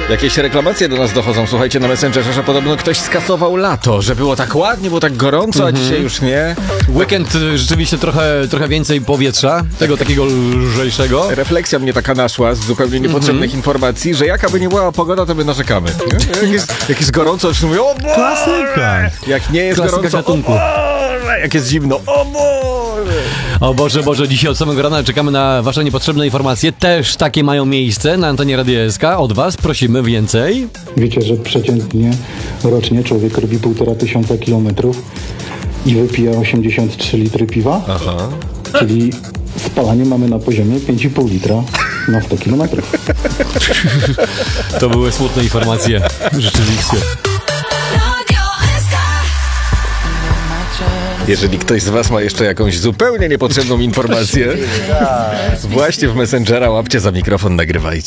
Jakieś reklamacje do nas dochodzą, słuchajcie, na Messengerze, że podobno ktoś skasował lato, że było tak ładnie, było tak gorąco, a dzisiaj już nie. Weekend rzeczywiście trochę więcej powietrza, tego takiego lżejszego. Refleksja mnie taka naszła z zupełnie niepotrzebnych informacji, że jaka by nie była pogoda, to my narzekamy. Jak jest gorąco, już mówię, o Boże! Klasyka. Jak nie jest Klasyka gorąco, gatunku. o Boże! Jak jest zimno, o Boże! O Boże, dzisiaj od samego rana czekamy na wasze niepotrzebne informacje. Też takie mają miejsce na antenie Radia SK. Od was prosimy więcej. Wiecie, że przeciętnie rocznie człowiek robi 1500 kilometrów i wypija 83 litry piwa? Aha. Czyli spalanie mamy na poziomie 5,5 litra na 100 kilometrów. To były smutne informacje. Rzeczywiście. Jeżeli ktoś z was ma jeszcze jakąś zupełnie niepotrzebną informację, właśnie w Messengera łapcie za mikrofon, nagrywajcie.